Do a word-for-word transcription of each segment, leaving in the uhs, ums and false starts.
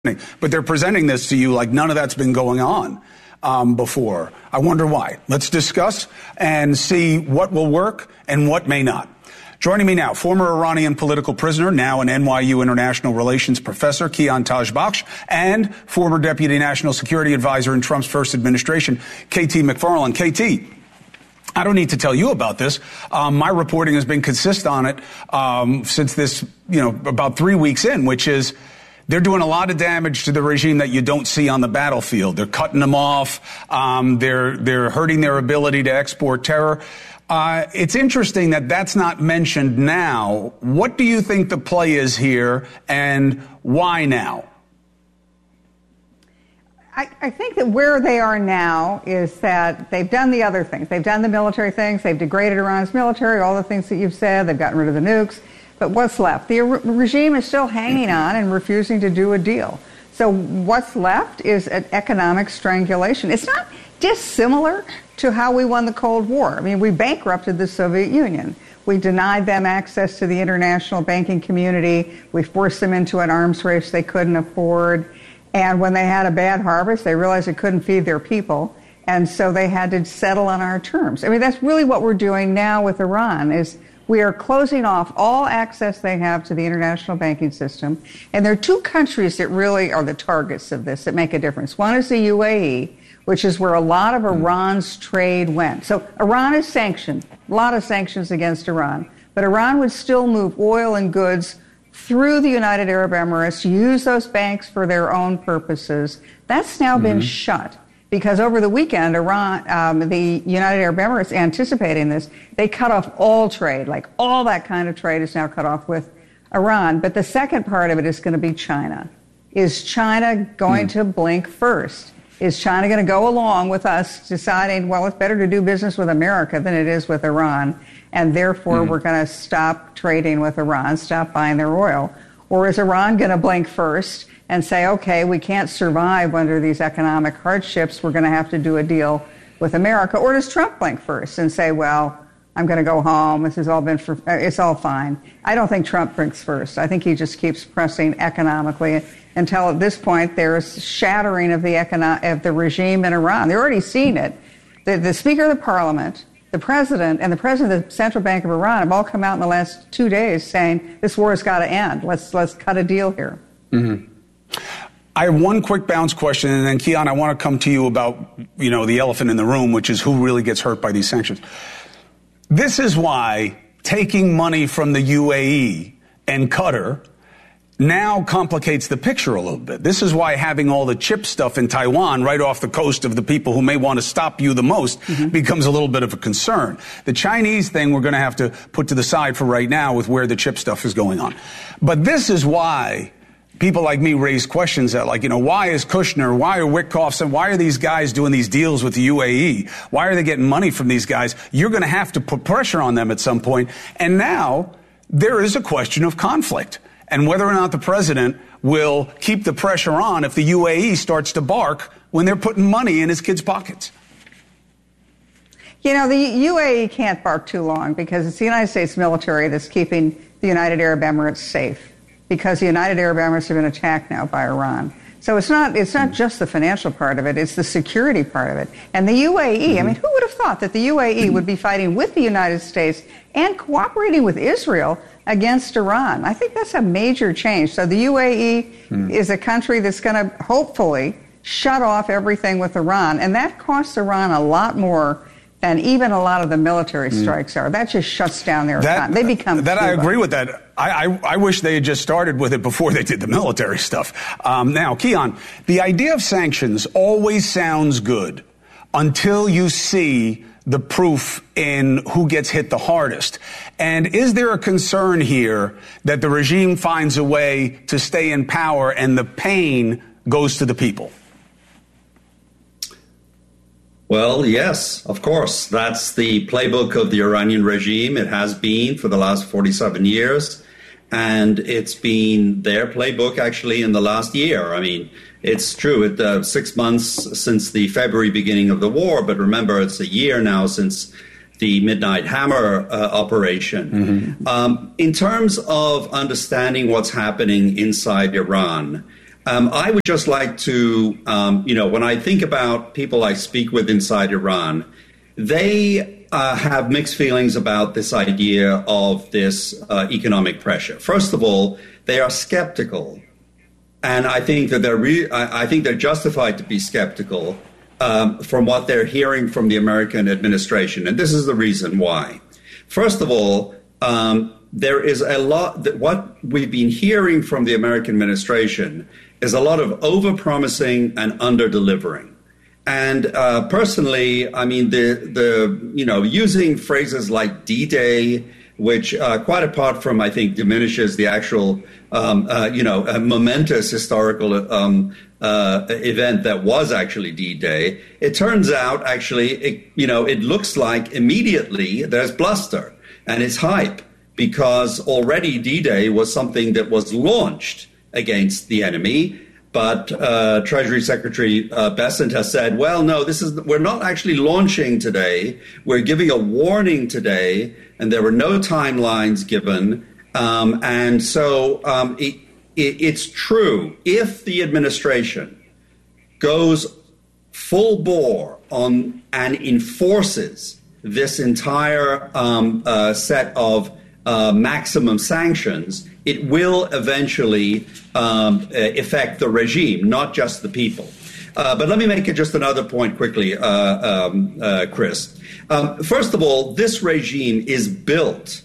But they're presenting this to you like none of that's been going on um, before. I wonder why. Let's discuss and see what will work and what may not. Joining me now, former Iranian political prisoner, now an N Y U international relations professor, Kian Tajbakhsh, and former deputy national security advisor in Trump's first administration, K T McFarland. K T, I don't need to tell you about this. Um, my reporting has been consistent on it um, since this, you know, about three weeks in, which is they're doing a lot of damage to the regime that you don't see on the battlefield. They're cutting them off. Um, they're they're hurting their ability to export terror. Uh, it's interesting that that's not mentioned now. What do you think the play is here, and why now? I, I think that where they are now is that they've done the other things. They've done the military things. They've degraded Iran's military, all the things that you've said. They've gotten rid of the nukes. But what's left? The re- regime is still hanging on and refusing to do a deal. So what's left is an economic strangulation. It's not dissimilar to how we won the Cold War. I mean, we bankrupted the Soviet Union. We denied them access to the international banking community. We forced them into an arms race they couldn't afford. And when they had a bad harvest, they realized they couldn't feed their people. And so they had to settle on our terms. I mean, that's really what we're doing now with Iran is we are closing off all access they have to the international banking system. And there are two countries that really are the targets of this that make a difference. One is the U A E, which is where a lot of Iran's trade went. So Iran is sanctioned, a lot of sanctions against Iran. But Iran would still move oil and goods through the United Arab Emirates, use those banks for their own purposes. That's now mm-hmm. been shut. Because over the weekend, Iran, um, the United Arab Emirates, anticipating this, they cut off all trade. Like all that kind of trade is now cut off with Iran. But the second part of it is going to be China. Is China going mm. to blink first? Is China going to go along with us deciding, well, it's better to do business with America than it is with Iran, and therefore mm. we're going to stop trading with Iran, stop buying their oil? Or is Iran going to blink first and say, okay, we can't survive under these economic hardships, we're going to have to do a deal with America? Or does Trump blink first and say, well, I'm going to go home, this has all been, for, it's all fine? I don't think Trump blinks first. I think he just keeps pressing economically until at this point there's shattering of the, econo- of the regime in Iran. They're already seeing it. The, the Speaker of the Parliament, the President, and the President of the Central Bank of Iran have all come out in the last two days saying this war has got to end. Let's, let's cut a deal here. Mm-hmm. I have one quick bounce question, and then, Kian, I want to come to you about, you know, the elephant in the room, which is who really gets hurt by these sanctions. This is why taking money from the U A E and Qatar now complicates the picture a little bit. This is why having all the chip stuff in Taiwan right off the coast of the people who may want to stop you the most mm-hmm. becomes a little bit of a concern. The Chinese thing we're going to have to put to the side for right now with where the chip stuff is going on. But this is why people like me raise questions that, like, you know, why is Kushner, why are Witkoff, and why are these guys doing these deals with the U A E? Why are they getting money from these guys? You're going to have to put pressure on them at some point. And now there is a question of conflict and whether or not the president will keep the pressure on if the U A E starts to bark when they're putting money in his kids' pockets. You know, the U A E can't bark too long because it's the United States military that's keeping the United Arab Emirates safe, because the United Arab Emirates have been attacked now by Iran. So it's not it's not just the financial part of it, it's the security part of it. And the U A E, mm-hmm. I mean, who would have thought that the U A E would be fighting with the United States and cooperating with Israel against Iran? I think that's a major change. So the U A E mm. is a country that's going to hopefully shut off everything with Iran, and that costs Iran a lot more than even a lot of the military strikes mm. are. That just shuts down their that, economy. They become That Cuba. I agree with that. I, I, I wish they had just started with it before they did the military stuff. Um, now, Kian, the idea of sanctions always sounds good until you see the proof in who gets hit the hardest. And is there a concern here that the regime finds a way to stay in power and the pain goes to the people? Well, yes, of course. That's the playbook of the Iranian regime. It has been for the last forty-seven years. And it's been their playbook actually in the last year. I mean, it's true, it's uh, six months since the February beginning of the war. But remember, it's a year now since the Midnight Hammer uh, operation. Mm-hmm. Um, in terms of understanding what's happening inside Iran, Um, I would just like to, um, you know, when I think about people I speak with inside Iran, they uh, have mixed feelings about this idea of this uh, economic pressure. First of all, they are skeptical, and I think that they're re- I, I think they're justified to be skeptical um, from what they're hearing from the American administration, and this is the reason why. First of all, um, there is a lot that what we've been hearing from the American administration is a lot of overpromising and under-delivering. And uh, personally, I mean, the, the you know, using phrases like D-Day, which uh, quite apart from, I think, diminishes the actual, um, uh, you know, a momentous historical um, uh, event that was actually D-Day, it turns out, actually, it, you know, it looks like immediately there's bluster and it's hype, because already D-Day was something that was launched against the enemy. But uh, Treasury Secretary uh, Bessent has said, well, no, this is we're not actually launching today. We're giving a warning today, and there were no timelines given. Um, and so um, it, it, it's true. If the administration goes full bore on and enforces this entire um, uh, set of uh, maximum sanctions, it will eventually um, affect the regime, not just the people. Uh, but let me make it just another point quickly, uh, um, uh, Chris. Um, first of all, this regime is built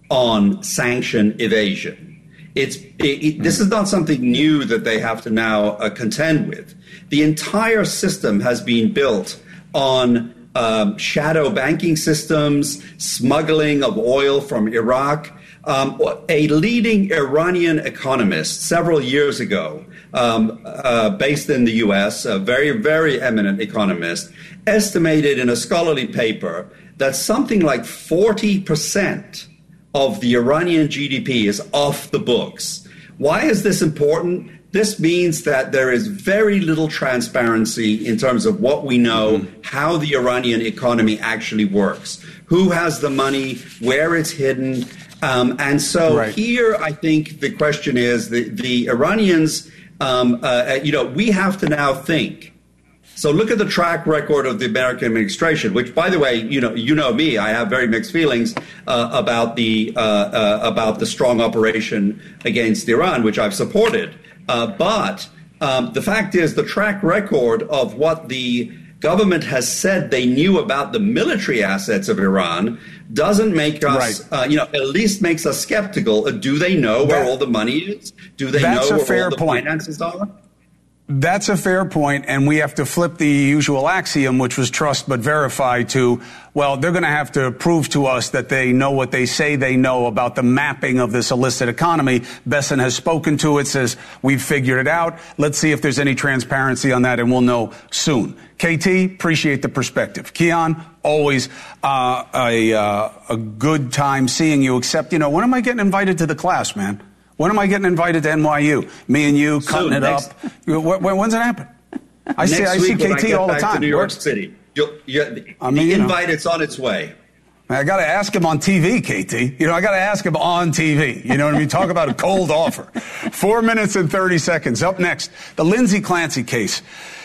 on sanction evasion. It's it, it, this is not something new that they have to now uh, contend with. The entire system has been built on um, shadow banking systems, smuggling of oil from Iraq. Um, a leading Iranian economist several years ago, um, uh, based in the U S, a very, very eminent economist, estimated in a scholarly paper that something like forty percent of the Iranian G D P is off the books. Why is this important? This means that there is very little transparency in terms of what we know, mm-hmm. how the Iranian economy actually works, who has the money, where it's hidden. Um, and so right. here, I think the question is the, the Iranians, um, uh, you know, we have to now think. So look at the track record of the American administration, which, by the way, you know, you know me, I have very mixed feelings uh, about the uh, uh, about the strong operation against Iran, which I've supported. Uh, but um, the fact is, the track record of what the government has said they knew about the military assets of Iran doesn't make us, right. uh, you know, at least makes us skeptical. Uh, do they know where that, all the money is? Do they know where all the point. finances are? That's a fair point, and we have to flip the usual axiom, which was trust but verify, to, well, they're going to have to prove to us that they know what they say they know about the mapping of this illicit economy. Bessent has spoken to it, says, we've figured it out. Let's see if there's any transparency on that, and we'll know soon. K T, appreciate the perspective. Kian, always uh, a, uh, a good time seeing you, except, you know, when am I getting invited to the class, man? When am I getting invited to N Y U? Me and you cutting Soon, it next, up. When, when's it happen? I see. I see K T all the time. To New York City. You'll, you'll, I mean, the invite, know, it's on its way. I got to ask him on T V, K T. You know, I got to ask him on T V. You know what I mean? Talk about a cold offer. Four minutes and thirty seconds. Up next, the Lindsay Clancy case.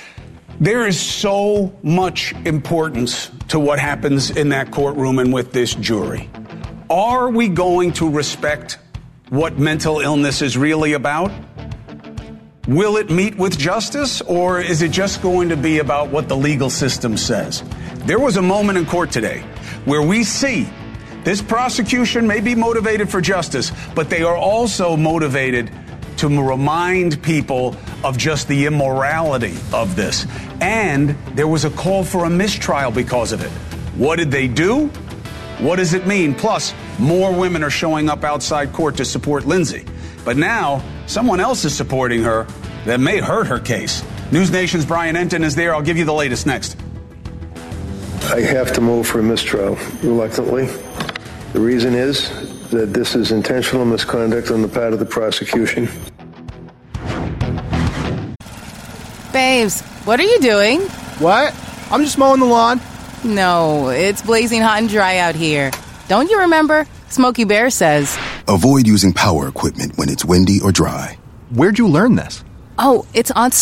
There is so much importance to what happens in that courtroom and with this jury. Are we going to respect what mental illness is really about? Will it meet with justice, or is it just going to be about what the legal system says? There was a moment in court today where we see this prosecution may be motivated for justice, but they are also motivated to remind people of just the immorality of this. And there was a call for a mistrial because of it. What did they do? What does it mean? Plus, more women are showing up outside court to support Lindsay. But now, someone else is supporting her that may hurt her case. News Nation's Brian Enton is there. I'll give you the latest next. I have to move for a mistrial, reluctantly. The reason is that this is intentional misconduct on the part of the prosecution. Babes, what are you doing? What? I'm just mowing the lawn. No, it's blazing hot and dry out here. Don't you remember? Smokey Bear says, avoid using power equipment when it's windy or dry. Where'd you learn this? Oh, it's Aunt